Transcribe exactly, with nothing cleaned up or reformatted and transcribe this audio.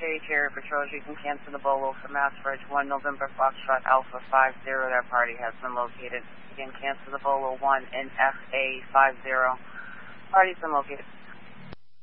Cherry Cherry Patrols. You can cancel the Bolo for Mass Bridge one November Foxtrot Alpha five zero. That party has been located. You can cancel the Bolo one N F A five zero. Party's been located.